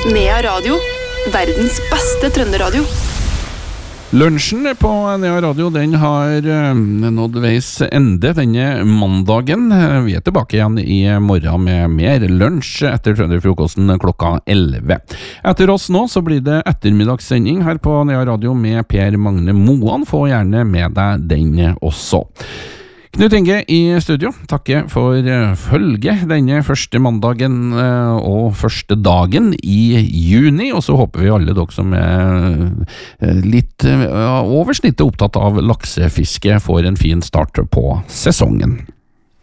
Nea Radio, verdens beste trønderadio. Lunsjen på Nea Radio, den har nådd veis ende denne mandagen. Vi er tilbake igjen i morgen med mer lunsj etter Trønderfrokosten klokka 11. Etter oss nå så blir det ettermiddagssending her på Nea Radio med Per Magne Moan. Få gjerne med deg den også. Knut Inge i studio, takker for følge denne første mandagen og første dagen i juni, og så håper vi alle dere som er litt over snittet opptatt av laksefiske får en fin start på sesongen.